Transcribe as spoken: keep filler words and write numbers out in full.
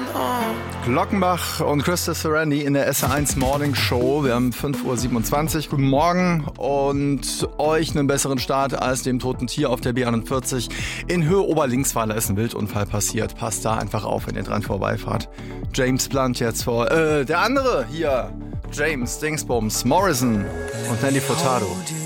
Glockenbach und Christopher Randy in der S R eins Morning Show. Wir haben fünf Uhr siebenundzwanzig. Guten Morgen und euch einen besseren Start als dem toten Tier auf der B einundvierzig. In Höhe Oberlinksweiler ist ein Wildunfall passiert. Passt da einfach auf, wenn ihr dran vorbeifahrt. James Blunt jetzt vor... Äh, der andere hier. James Dingsbums Morrison und Nelly Furtado.